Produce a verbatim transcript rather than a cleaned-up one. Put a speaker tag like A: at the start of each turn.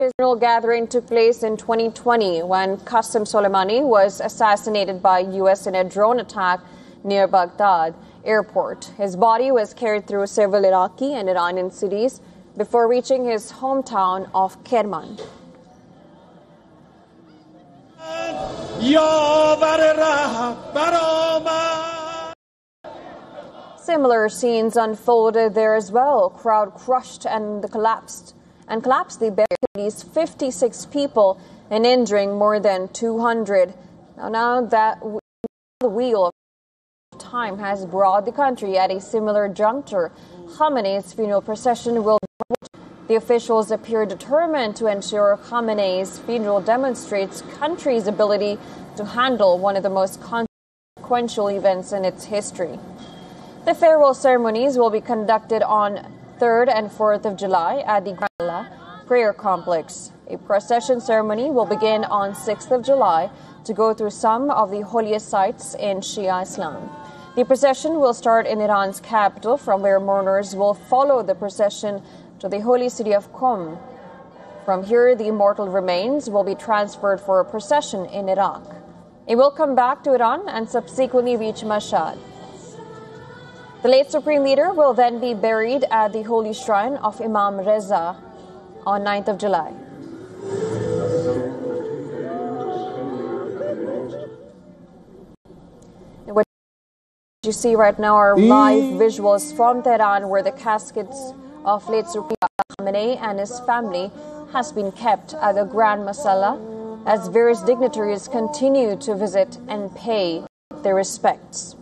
A: His funeral gathering took place in twenty twenty when Qasem Soleimani was assassinated by U S in a drone attack near Baghdad airport. His body was carried through several Iraqi and Iranian cities before reaching his hometown of Kerman. Similar scenes unfolded there as well. Crowd crushed and the collapsed and collapsed the barrier. At least fifty-six people and injuring more than two hundred. Now, now that the wheel of time has brought the country at a similar juncture, Khamenei's funeral procession will. The officials appear determined to ensure Khamenei's funeral demonstrates country's ability to handle one of the most consequential events in its history. The farewell ceremonies will be conducted on third and fourth of July at the Grand Prayer Complex. A procession ceremony will begin on sixth of July to go through some of the holiest sites in Shia Islam. The procession will start in Iran's capital, from where mourners will follow the procession to the holy city of Qom. From here, the immortal remains will be transferred for a procession in Iraq. It will come back to Iran and subsequently reach Mashhad. The late Supreme Leader will then be buried at the holy shrine of Imam Reza on ninth of July. What you see right now are live visuals from Tehran, where the caskets of late Supreme Khamenei and his family has been kept at the Grand Masala as various dignitaries continue to visit and pay their respects.